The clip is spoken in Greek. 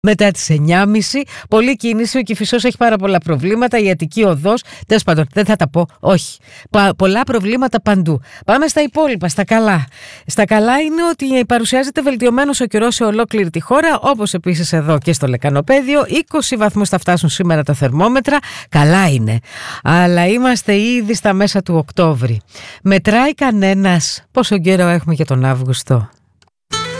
Μετά τις 9.30 πολλή κίνηση, ο Κηφισός έχει πάρα πολλά προβλήματα, η Αττική Οδός, τέλος πάντων δεν θα τα πω, όχι. Πολλά προβλήματα παντού. Πάμε στα υπόλοιπα, στα καλά. Στα καλά είναι ότι παρουσιάζεται βελτιωμένος ο καιρός σε ολόκληρη τη χώρα, όπως επίσης εδώ και στο Λεκανοπαίδιο. 20 βαθμούς θα φτάσουν σήμερα τα θερμόμετρα, καλά είναι. Αλλά είμαστε ήδη στα μέσα του Οκτώβρη. Μετράει κανένας πόσο καιρό έχουμε για τον Αύγουστο?